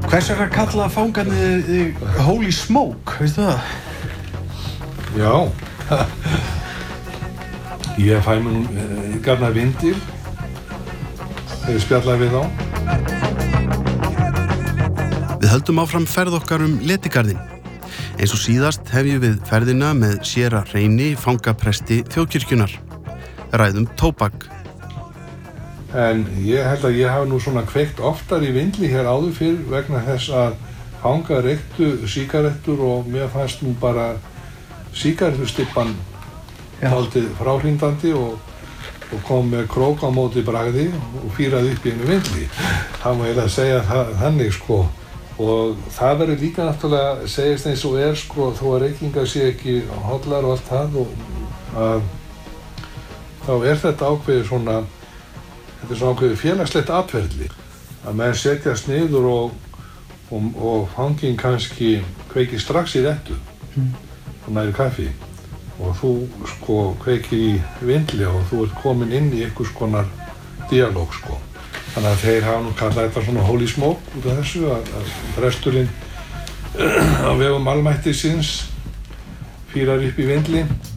Hvers vegna kalla fangarnir Holy Smoke, veistu það? Já. Ég fæ mér nú gjarna vindil þegar ég spjallaði við þá. Við höldum áfram ferð okkar Letigarðinn. Eins og síðast hefjum við ferðina með séra Reyni, fangapresti Þjóðkirkjunnar. Ræðum tóbak. En ég held að ég hafi nú svona kveikt oftar í vindli hér áður fyrr vegna þess að fangar reyktu sígarettur og mér fannst nú bara sígarettustibban dálítið fráhrindandi og kom með krók á móti bragði og fýraði upp í einu vindli. Það má eiginlega segja þannig sko. Og það verður líka náttúrulega segjast eins og sko þó að reykingar sé ekki hollar og allt það og að þá þetta ákveðið svona þetta svona ákveðið félagslegt atferli að menn setjast niður og fanginn kannski kveikir strax í réttu og næri kaffi og þú sko kveikir í vindli og þú ert komin inn í einhvers konar dialóg sko. Þannig að þeir hafa nú kallað þetta svona Holy Smoke út af þessu að presturinn á vegum almættisins fýrar upp í vindli